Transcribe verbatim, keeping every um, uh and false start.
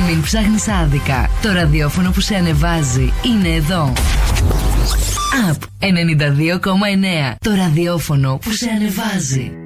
Μην ψάχνεις άδικα. Το ραδιόφωνο που σε ανεβάζει είναι εδώ. Up ενενήντα δύο κόμμα εννέα. Το ραδιόφωνο που σε ανεβάζει.